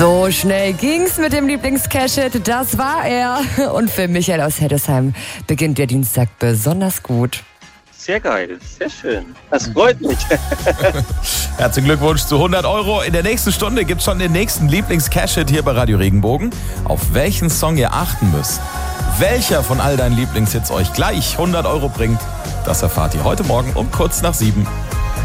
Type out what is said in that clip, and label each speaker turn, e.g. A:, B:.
A: So schnell ging's mit dem Lieblings-Cash-Hit, das war er. Und für Michael aus Heddesheim beginnt der Dienstag besonders gut.
B: Sehr geil, sehr schön. Das freut mich.
C: Herzlichen Glückwunsch zu 100 Euro. In der nächsten Stunde gibt's schon den nächsten Lieblings-Cash-Hit hier bei Radio Regenbogen. Auf welchen Song ihr achten müsst, welcher von all deinen Lieblingshits euch gleich 100 Euro bringt, das erfahrt ihr heute Morgen um kurz nach 7.